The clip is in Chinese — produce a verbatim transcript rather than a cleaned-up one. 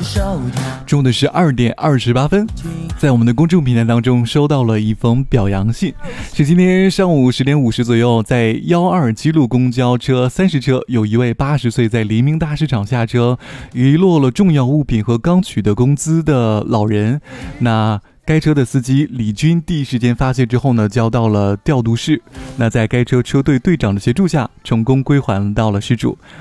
中午的是二点二十八分，在我们的公众平台当中收到了一封表扬信，是今天上午十点五十左右，在幺二七路公交车三十车，有一位八十岁在黎明大市场下车，遗落了重要物品和刚取得工资的老人。那该车的司机李军第一时间发现之后呢，交到了调度室。那在该车车队队长的协助下，成功归还到了失主。